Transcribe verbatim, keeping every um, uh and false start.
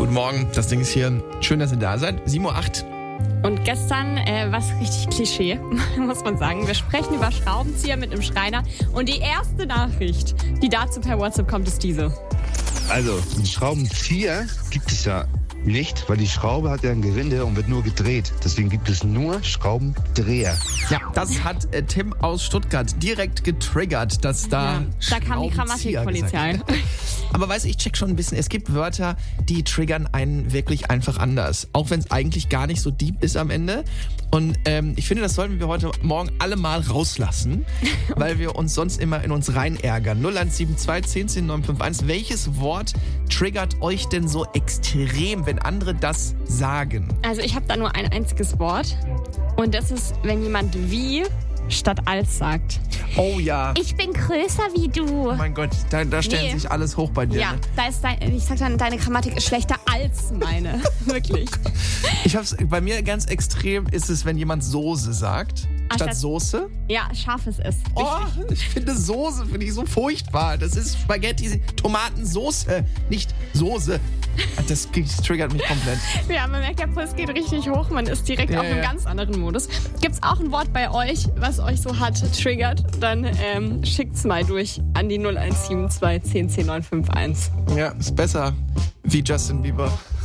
Guten Morgen, das Ding ist hier. Schön, dass ihr da seid. sieben Uhr acht. Und gestern äh, war es richtig Klischee, muss man sagen. Wir sprechen über Schraubenzieher mit einem Schreiner. Und die erste Nachricht, die dazu per WhatsApp kommt, ist diese. Also, einen Schraubenzieher gibt es ja nicht, weil die Schraube hat ja ein Gewinde und wird nur gedreht. Deswegen gibt es nur Schraubendreher. Ja, das hat äh, Tim aus Stuttgart direkt getriggert, dass da Ja, da kam die Schraubenzieher Grammatikpolizei. gesagt wird. Aber weißt du, ich check schon ein bisschen. Es gibt Wörter, die triggern einen wirklich einfach anders. Auch wenn es eigentlich gar nicht so deep ist am Ende. Und ähm, ich finde, das sollten wir heute Morgen alle mal rauslassen, weil wir uns sonst immer in uns rein ärgern. null eins sieben zwei, zehn zehn, neun fünf eins. Welches Wort triggert euch denn so extrem, wenn andere das sagen? Also ich habe da nur ein einziges Wort. Und das ist, wenn jemand wie statt als sagt. Oh ja. Ich bin größer wie du. Oh mein Gott, da, da stellt Nee. sich alles hoch bei dir. Ja, Ne? da ist dein, ich sag dann, deine Grammatik ist schlechter als meine. Wirklich. Ich hab's, bei mir ganz extrem ist es, wenn jemand Soße sagt, Ah, statt statt- Soße. Ja, scharfes ist. Oh, ich finde Soße, finde ich so furchtbar. Das ist Spaghetti, Tomatensoße, nicht Soße. Das triggert mich komplett. Ja, man merkt, der Puls geht richtig hoch. Man ist direkt Ja, auf einem ja. ganz anderen Modus. Gibt's auch ein Wort bei euch, was euch so hart triggert? Dann ähm, schickt's mal durch an die null eins sieben zwei, zehn zehn, neun fünf eins. Ja, ist besser wie Justin Bieber.